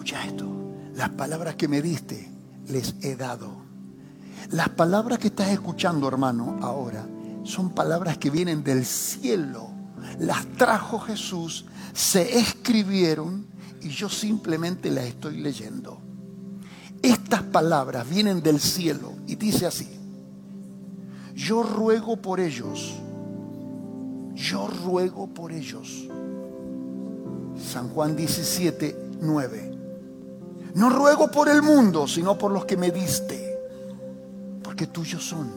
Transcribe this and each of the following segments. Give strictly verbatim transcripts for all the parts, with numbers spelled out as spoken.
escucha esto. Las palabras que me diste, les he dado. Las palabras que estás escuchando, hermano, ahora, son palabras que vienen del cielo. Las trajo Jesús, se escribieron y yo simplemente las estoy leyendo. Estas palabras vienen del cielo y dice así: yo ruego por ellos, yo ruego por ellos. San Juan diecisiete, nueve. No ruego por el mundo, sino por los que me diste, porque tuyos son.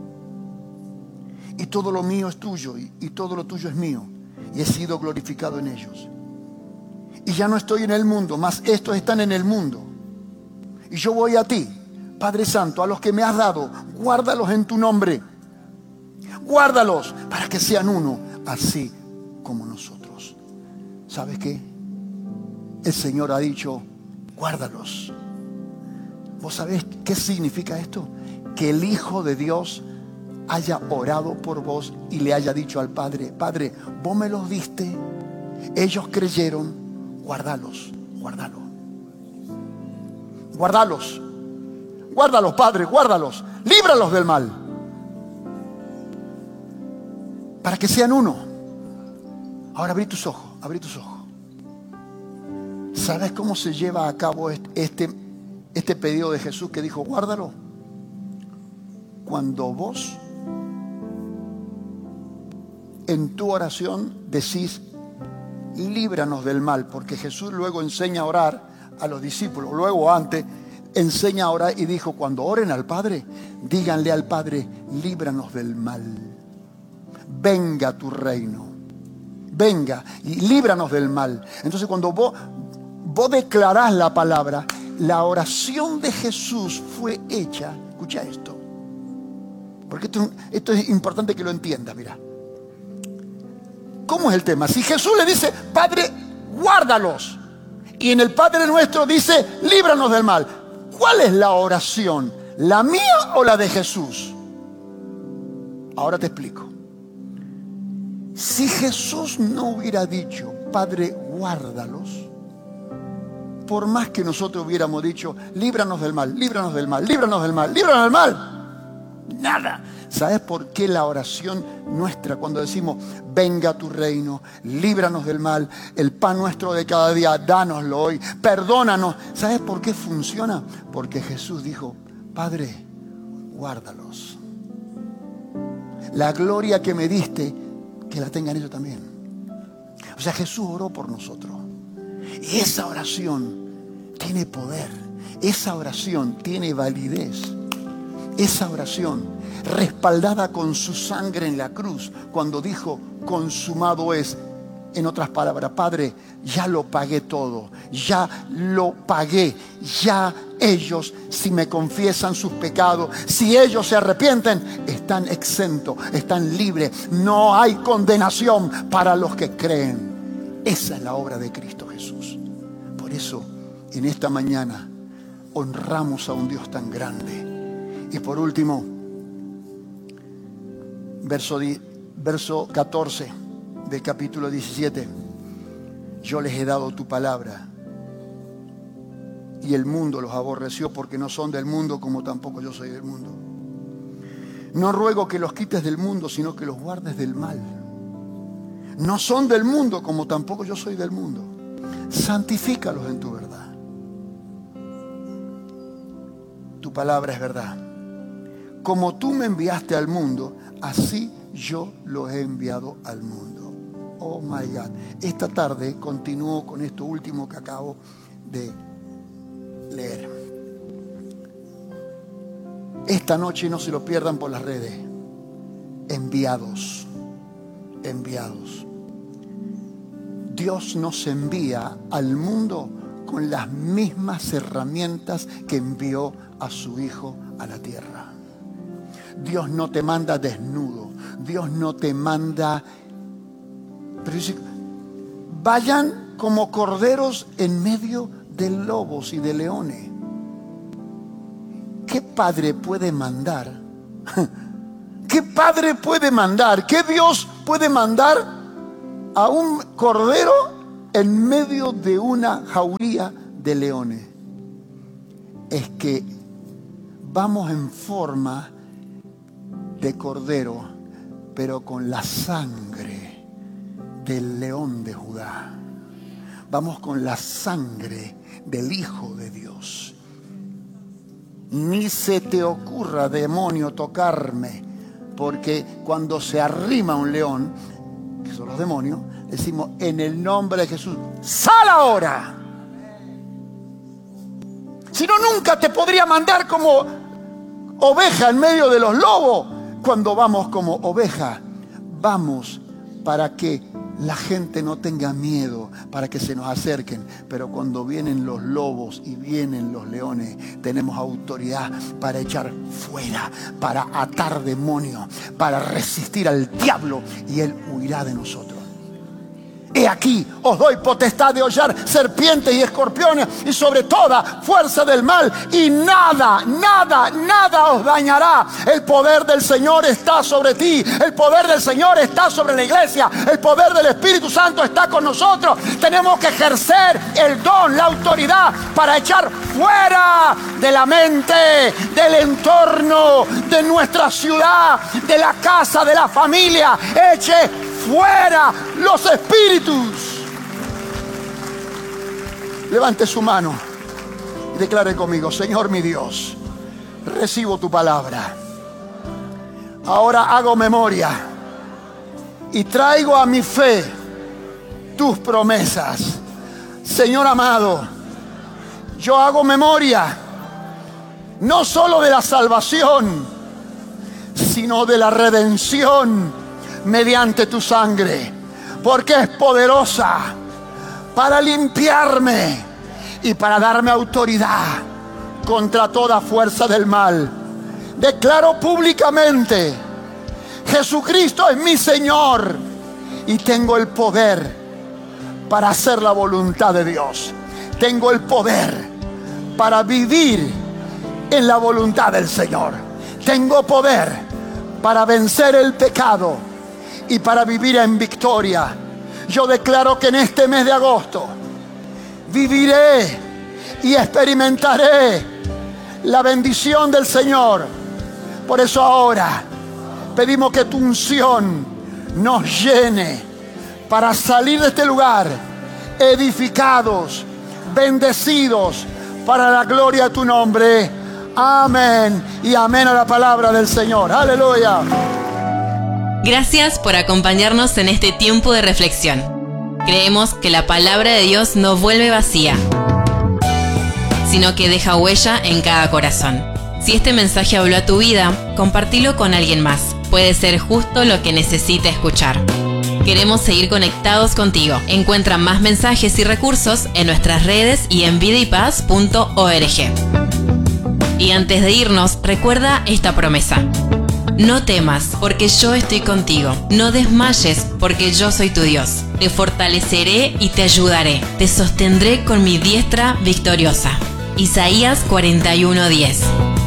Y todo lo mío es tuyo, y, y todo lo tuyo es mío, y he sido glorificado en ellos. Y ya no estoy en el mundo, mas estos están en el mundo. Y yo voy a ti, Padre Santo, a los que me has dado, guárdalos en tu nombre. Guárdalos para que sean uno, así como nosotros. ¿Sabes qué? El Señor ha dicho, guárdalos. ¿Vos sabés qué significa esto? Que el Hijo de Dios haya orado por vos y le haya dicho al Padre: Padre, vos me los diste, ellos creyeron, guárdalos, guárdalos. Guárdalos, guárdalos, Padre, guárdalos, líbralos del mal, para que sean uno. Ahora abrí tus ojos, abrí tus ojos. ¿Sabes cómo se lleva a cabo este, este pedido de Jesús que dijo, guárdalo? Cuando vos en tu oración decís, líbranos del mal, porque Jesús luego enseña a orar a los discípulos, luego antes enseña a orar y dijo, cuando oren al Padre, díganle al Padre, líbranos del mal. Venga tu reino, venga y líbranos del mal. Entonces cuando vos, vos declarás la palabra, la oración de Jesús fue hecha, escucha esto, porque esto, esto es importante que lo entiendas, mira. ¿Cómo es el tema? Si Jesús le dice, Padre, guárdalos, y en el Padre Nuestro dice, líbranos del mal, ¿cuál es la oración? ¿La mía o la de Jesús? Ahora te explico. Si Jesús no hubiera dicho, Padre, guárdalos, por más que nosotros hubiéramos dicho, líbranos del mal, líbranos del mal, líbranos del mal, líbranos del mal, nada. ¿Sabes por qué la oración nuestra, cuando decimos, venga tu reino, líbranos del mal, el pan nuestro de cada día, dánoslo hoy, perdónanos? ¿Sabes por qué funciona? Porque Jesús dijo, Padre, guárdalos. La gloria que me diste, que la tengan ellos también. O sea, Jesús oró por nosotros. Y esa oración tiene poder. Esa oración tiene validez. Esa oración respaldada con su sangre en la cruz, cuando dijo, consumado es. En otras palabras, Padre, ya lo pagué todo, ya lo pagué, ya ellos, si me confiesan sus pecados, si ellos se arrepienten, están exentos, están libres, no hay condenación para los que creen. Esa es la obra de Cristo Jesús. Por eso, en esta mañana, honramos a un Dios tan grande. Y por último, verso, verso catorce del capítulo diecisiete. Yo les he dado tu palabra y el mundo los aborreció, porque no son del mundo como tampoco yo soy del mundo. No ruego que los quites del mundo, sino que los guardes del mal. No son del mundo como tampoco yo soy del mundo. Santifícalos en tu verdad. Tu palabra es verdad. Como tú me enviaste al mundo, así yo los he enviado al mundo. Oh my God. Esta tarde continúo con esto último que acabo de leer. Esta noche no se lo pierdan por las redes. Enviados. Enviados. Dios nos envía al mundo con las mismas herramientas que envió a su Hijo a la tierra. Dios no te manda desnudo. Dios no te manda... Pero dice, vayan como corderos en medio de lobos y de leones. ¿Qué padre puede mandar? ¿Qué padre puede mandar? ¿Qué Dios puede mandar a un cordero en medio de una jauría de leones es que vamos en forma de cordero, pero con la sangre del león de Judá. Vamos con la sangre del Hijo de Dios. Ni se te ocurra, demonio, tocarme, porque cuando se arrima un león, que son los demonios, decimos en el nombre de Jesús, ¡sal ahora! Si no, nunca te podría mandar como oveja en medio de los lobos. Cuando vamos como oveja, vamos para que la gente no tenga miedo, para que se nos acerquen. Pero cuando vienen los lobos y vienen los leones, tenemos autoridad para echar fuera, para atar demonios, para resistir al diablo, y él huirá de nosotros. He aquí, os doy potestad de hollar serpientes y escorpiones y sobre toda fuerza del mal, y nada, nada, nada os dañará. El poder del Señor está sobre ti. El poder del Señor está sobre la iglesia. El poder del Espíritu Santo está con nosotros. Tenemos que ejercer el don, la autoridad para echar fuera de la mente, del entorno, de nuestra ciudad, de la casa, de la familia. Eche fuera los espíritus. Levante su mano y declare conmigo: Señor mi Dios, recibo tu palabra. Ahora hago memoria y traigo a mi fe tus promesas. Señor amado, yo hago memoria no solo de la salvación, sino de la redención mediante tu sangre, porque es poderosa para limpiarme y para darme autoridad contra toda fuerza del mal. Declaro públicamente: Jesucristo es mi Señor y tengo el poder para hacer la voluntad de Dios. Tengo el poder para vivir en la voluntad del Señor. Tengo poder para vencer el pecado y para vivir en victoria. Yo declaro que en este mes de agosto viviré y experimentaré la bendición del Señor. Por eso ahora pedimos que tu unción nos llene para salir de este lugar edificados, bendecidos para la gloria de tu nombre. Amén y amén a la palabra del Señor. Aleluya. Gracias por acompañarnos en este tiempo de reflexión. Creemos que la palabra de Dios no vuelve vacía, sino que deja huella en cada corazón. Si este mensaje habló a tu vida, compártelo con alguien más. Puede ser justo lo que necesita escuchar. Queremos seguir conectados contigo. Encuentra más mensajes y recursos en nuestras redes y en vida y paz punto org. Y antes de irnos, recuerda esta promesa: no temas, porque yo estoy contigo. No desmayes, porque yo soy tu Dios. Te fortaleceré y te ayudaré. Te sostendré con mi diestra victoriosa. Isaías cuarenta y uno diez.